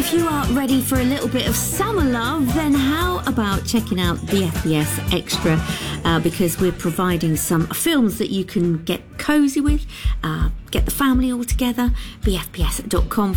if you are ready for a little bit of summer love, then how about checking out the FBS Extra, because we're providing some films that you can get cosy with, get the family all together. bfbs.com